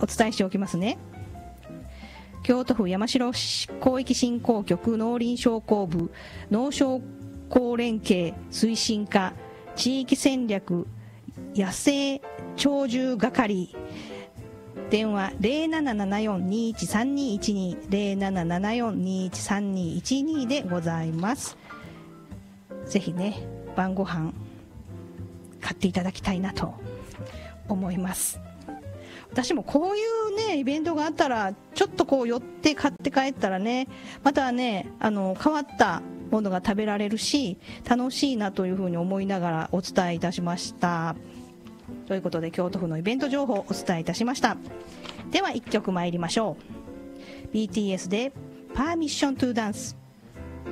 お伝えしておきますね。京都府山城市広域振興局農林商工部農商工連携推進課地域戦略野生鳥獣係、電話 0774-213212 0774-213212 でございます。ぜひね、晩ご飯買っていただきたいなと思います。私もこういうねイベントがあったらちょっとこう寄って買って帰ったらね、またね変わったものが食べられるし楽しいなというふうに思いながらお伝えいたしました。ということで京都府のイベント情報をお伝えいたしました。では1曲参りましょう。 BTS でパーミッショントゥダンス。